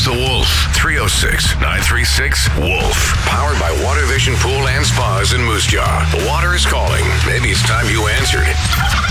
the Wolf. 306-936-WOLF. Powered by Water Vision Pool and Spas in Moose Jaw. The water is calling. Maybe it's time you answered.